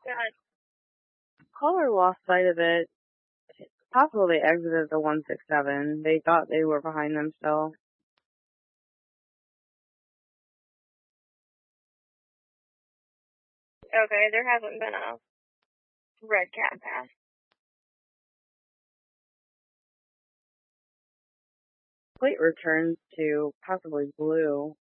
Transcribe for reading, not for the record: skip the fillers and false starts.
God. Caller lost sight of it. It's possible they exited the 167. They thought they were behind them still. Okay, there hasn't been a red cat pass. Plate returns to possibly blue.